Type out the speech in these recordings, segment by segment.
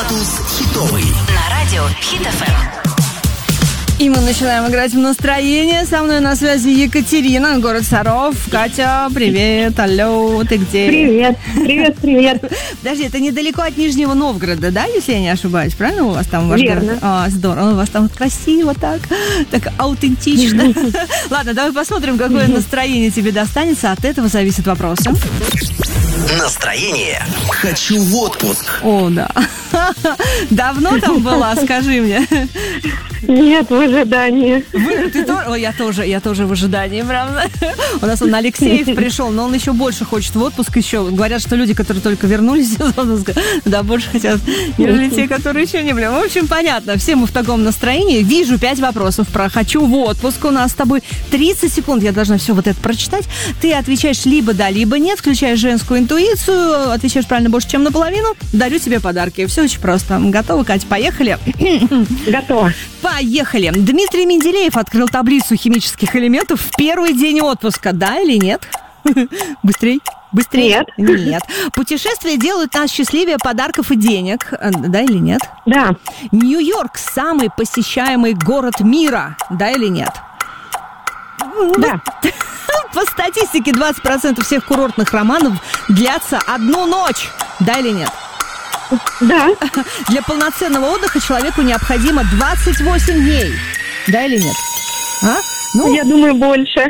Статус хитовый. На радио Хит FM. И мы начинаем играть в настроение. Со мной на связи Екатерина, город Саров. Катя, привет, алло, ты где? Привет. Подожди, это недалеко от Нижнего Новгорода, да, если я не ошибаюсь? Правильно у вас там? Верно. Здорово, у вас там красиво так аутентично. Ладно, давай посмотрим, какое настроение тебе достанется. От этого зависит вопрос. Настроение. Хочу в отпуск. О, да. Давно там была, скажи мне. Нет, в ожидании. Ты тоже? Ой, я тоже в ожидании, правда. У нас Алексеев пришел, но он еще больше хочет в отпуск еще. Говорят, что люди, которые только вернулись из отпуска, да, больше хотят, нежели те, которые еще не были. В общем, понятно, все мы в таком настроении. Вижу 5 вопросов про «хочу в отпуск». У нас с тобой 30 секунд, я должна все вот это прочитать. Ты отвечаешь либо да, либо нет, включаешь женскую интуицию, отвечаешь правильно больше, чем наполовину, дарю тебе подарки. Все очень просто. Готова, Катя? Поехали? Готова. Поехали. Дмитрий Менделеев открыл таблицу химических элементов в первый день отпуска. Да или нет? Быстрей. Нет. Путешествия делают нас счастливее подарков и денег. Да или нет? Да. Нью-Йорк – самый посещаемый город мира. Да или нет? Да. По статистике 20% всех курортных романов длятся одну ночь. Да или нет? Да. Для полноценного отдыха человеку необходимо 28 дней. Да или нет? Я думаю, больше.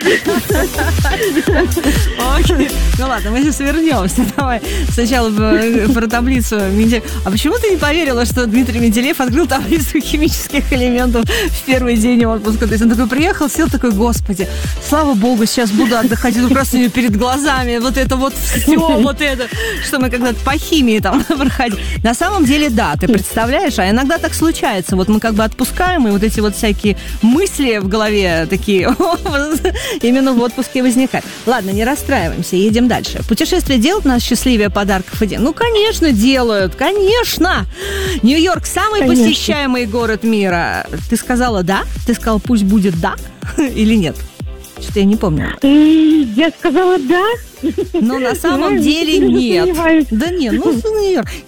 Окей. Ну ладно, мы сейчас вернемся. Давай сначала про таблицу Менделеева. А почему ты не поверила, что Дмитрий Менделеев открыл таблицу химических элементов в первый день отпуска? То есть он такой приехал, сел такой: господи, слава богу, сейчас буду отдыхать. И просто у него перед глазами вот это вот все, вот это, что мы когда-то по химии там проходили. На самом деле, да, ты представляешь, а иногда так случается. Вот мы как бы отпускаем, и вот эти вот всякие мысли в голове такие именно в отпуске возникают. Ладно, не расстраиваемся, едем дальше. Путешествия делают нас счастливее подарков и денег? Ну, конечно, делают, конечно. Нью-Йорк – самый посещаемый город мира. Ты сказала да? Ты сказала, пусть будет да или нет? Что-то я не помню. Я сказала да. Но на самом деле нет. Да нет, Нью-Йорк.